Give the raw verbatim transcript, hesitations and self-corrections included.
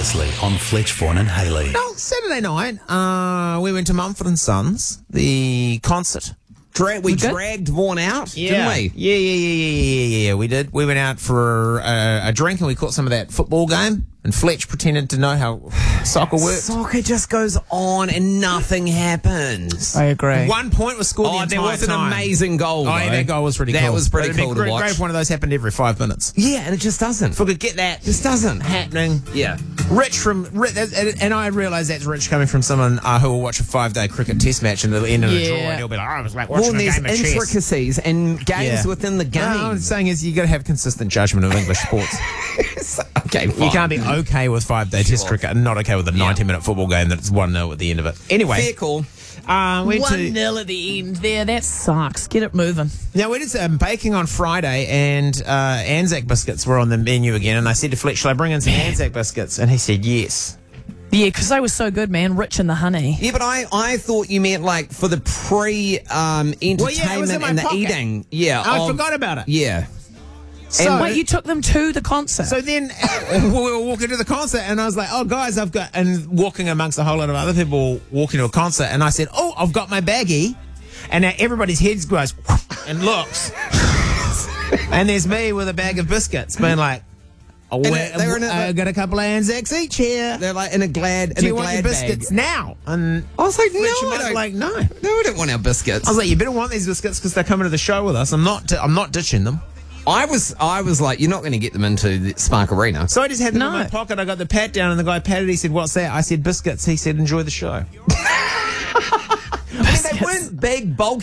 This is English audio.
Previously on Fletch, Vaughan and Haley. No, Saturday night, uh, we went to Mumford and Sons, the concert. Dra- we Okay. dragged Vaughan out, Yeah. didn't we? Yeah, yeah, yeah, yeah, yeah, yeah, yeah. We did. We went out for a, a drink and we caught some of that football game. And Fletch pretended to know how soccer works. Soccer just goes on and nothing happens. I agree. One point was scored the Oh, entire there was an time. amazing goal. Oh, yeah, though. that goal was pretty that cool. was pretty But it'd be cool to great, watch. great if one of those happened every five minutes. Yeah, and it just doesn't. If we could get that Just doesn't. happening. Yeah. Rich from, Rich, and I realise that's Rich coming from someone uh, who will watch a five-day cricket test match and it'll end in a draw, Yeah. and he'll be like, oh, it was like Well, watching a there's game of chess. intricacies and games Yeah. within the game. No, what I'm saying is you got to have consistent judgment of English sports. okay, fine. You can't be okay with five-day test cricket and not okay with a ninety-minute football game that's one nil at the end of it. Anyway, Fair call. uh, we One to, nil at the end there. That sucks. Get it moving. now we did um, baking on Friday, and uh, Anzac biscuits were on the menu again. And I said to Fletch, "Shall I bring in some Anzac biscuits?" And he said, "Yes." Yeah, because they were so good, man. Rich in the honey. Yeah, but I, I thought you meant like for the pre um, entertainment Well, yeah, it was in my and the pocket. eating. Yeah, I of- forgot about it. Yeah. So, Wait, you took them to the concert? So then we were walking to the concert, and I was like, "Oh, guys, I've got," and walking amongst a whole lot of other people walking to a concert, and I said, "Oh, I've got my baggie," and now everybody's heads goes and looks, and there's me with a bag of biscuits, being like, "Oh, And we- they were in a- I got a couple of Anzacs each here. They're like in a glad, Do in you a want your glad biscuits bag. now?" And I was like, no, Fletch I was don't. like, "No." No, I don't want our biscuits. I was like, "You better want these biscuits because they're coming to the show with us. I'm not. T- I'm not ditching them." I was, I was like, you're not going to get them into the Spark Arena. So I just had them No. in my pocket. I got the pat down, and the guy patted. He said, "What's that?" I said, "Biscuits." He said, "Enjoy the show." I mean, they weren't big, bulky